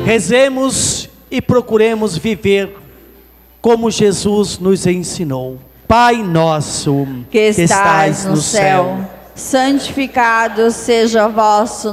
Rezemos e procuremos viver como Jesus nos ensinou. Pai nosso, que estais no céu, santificado seja o vosso